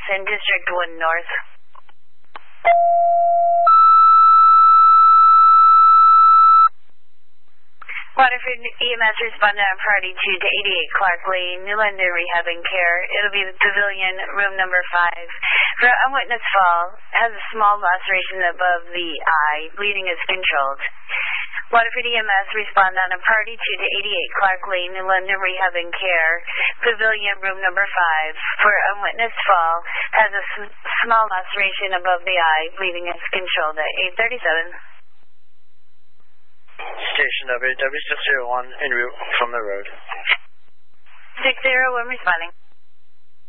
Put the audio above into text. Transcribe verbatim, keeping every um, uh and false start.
in District one North. Waterford E M S responded on priority two to eighty-eight Clark Lane, Newlander Rehab and Care. It'll be the Pavilion, room number five. For unwitnessed fall, has a small laceration above the eye, bleeding is controlled. Waterford E M S responded on a priority two to eighty-eight Clark Lane, Newlander Rehab and Care. Pavilion, room number five. For unwitnessed fall, has a sm- small laceration above the eye, bleeding is controlled at eight thirty-seven. Station W, W six zero one, en route from the road. six zero one responding.